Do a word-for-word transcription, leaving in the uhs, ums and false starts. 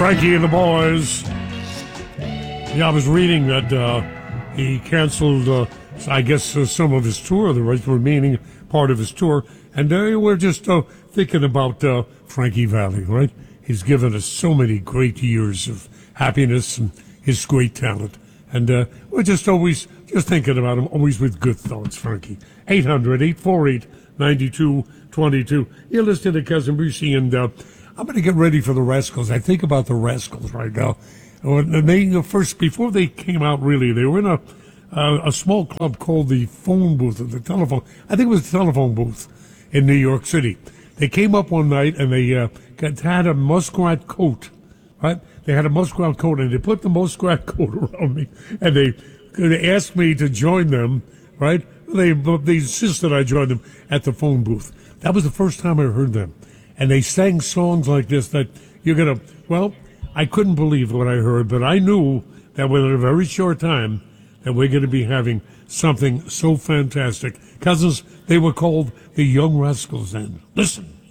Frankie and the Boys. Yeah, I was reading that uh, he canceled, uh, I guess, uh, some of his tour, the remaining part of his tour. And uh, we're just uh, thinking about uh, Frankie Valli, right? He's given us so many great years of happiness and his great talent. And uh, we're just always just thinking about him, always with good thoughts, Frankie. eight hundred, eight four eight, nine two two two. You're listening to Cousin Brucey, and uh, I'm going to get ready for the Rascals. I think about the Rascals right now. When they first, before they came out, really, they were in a uh, a small club called the Phone Booth, the telephone. I think it was the telephone booth in New York City. They came up one night and they uh, got, had a muskrat coat, right? They had a muskrat coat, and they put the muskrat coat around me, and they, they asked me to join them, right? They they insisted I join them at the phone booth. That was the first time I heard them. And they sang songs like this that you're going to, well, I couldn't believe what I heard, but I knew that within a very short time that we're going to be having something so fantastic. Cousins, they were called the Young Rascals then. Listen.